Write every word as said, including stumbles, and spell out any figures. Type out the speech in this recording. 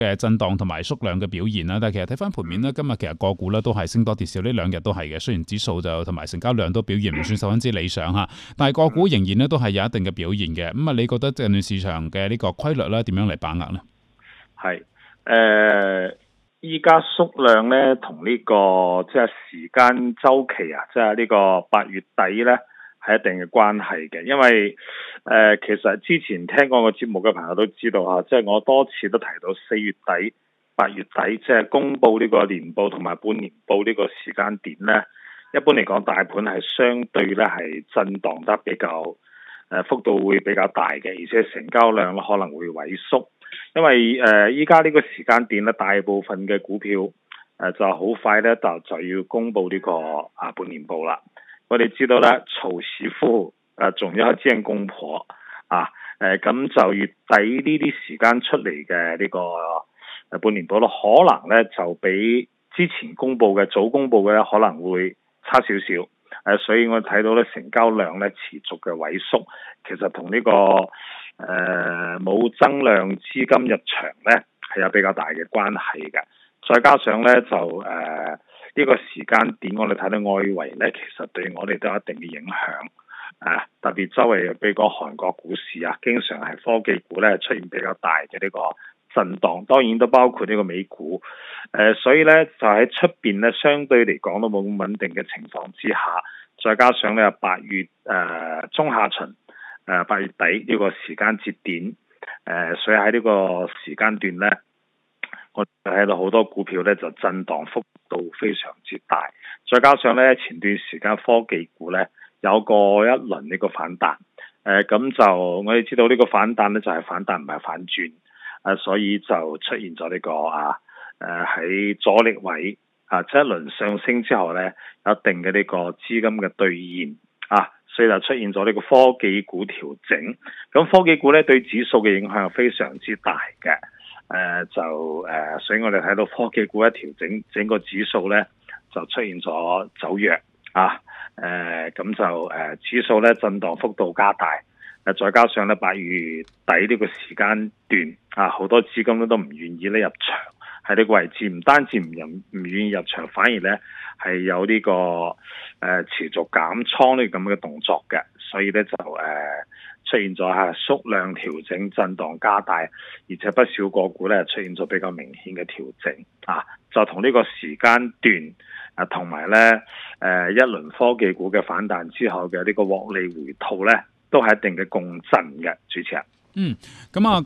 嘅震盪同埋縮量嘅表現啦，但係其實睇翻盤面咧，今日其實個股咧都係升多跌少，呢兩日都係嘅。雖然指數就同埋成交量都表現唔算十分之理想嚇，但係個股仍然咧都係有一定嘅表現嘅。咁啊，你覺得近段市場嘅呢個規律咧點樣嚟把握呢？ 係誒，依家縮量咧同呢個即係時間週期啊，即係呢個八月底咧係一定嘅關係嘅，因為誒、呃、其實之前聽過個節目嘅朋友都知道啊，即係我多次都提到四月底、八月底即係公布呢個年報同埋半年報呢個時間點咧，一般嚟講大盤係相對咧係震盪得比較誒幅度會比較大嘅，而且成交量可能會萎縮。因為誒依家呢個時間點咧，大部分嘅股票誒、呃、就好快咧就就要公布呢、這個啊半年報啦。我哋知道咧，曹師傅誒仲有一隻公婆啊誒，咁、呃、就月底呢啲時間出嚟嘅呢個誒半年報咯，可能咧就比之前公布嘅早公布嘅咧可能會差少少誒、呃，所以我睇到咧成交量咧持續嘅萎縮，其實同呢、這個誒冇、呃、增量資金入場咧係有比較大嘅關係嘅，再加上咧就誒。呃呢個時間點，我哋睇到外圍咧，其實對我哋都有一定嘅影響。啊，特別周圍比如講韓國股市啊，經常係科技股咧出現比較大嘅呢個震盪，當然都包括呢個美股。誒、呃，所以咧就喺出邊咧，相對嚟講都冇咁穩定嘅情況之下，再加上咧八月誒、呃、中下旬誒八月底呢個時間節點，誒、呃，所以喺呢個時間段咧。我睇到好多股票咧就震盪幅度非常之大，再加上咧前段時間科技股咧有過一輪呢個反彈，誒、呃、咁就我哋知道呢個反彈咧就係、是、反彈唔係反轉，誒、呃、所以就出現咗呢、這個啊誒喺、呃、阻力位啊，即一輪上升之後咧有一定嘅呢個資金嘅兌現啊，所以就出現咗呢個科技股調整，咁科技股咧對指數嘅影響係非常之大嘅。誒、呃、就誒、呃，所以我哋睇到科技股一調整，整個指數咧就出現咗走弱啊！誒、呃、咁就誒、呃、指數咧震盪幅度加大，誒、呃、再加上咧八月底呢個時間段啊，好多資金咧都唔願意咧入場喺呢個位置，唔單止唔唔唔願意入場，反而咧係有呢、這個誒、呃、持續減倉呢咁嘅動作嘅，所以咧就誒。呃出現咗係縮量調整、震盪加大，而且不少個股咧出現咗比較明顯嘅調整啊！就同呢個時間段啊，同埋咧誒一輪科技股嘅反彈之後嘅呢個獲利回吐咧，都係一定嘅共振嘅，主持人。 嗯，咁啊。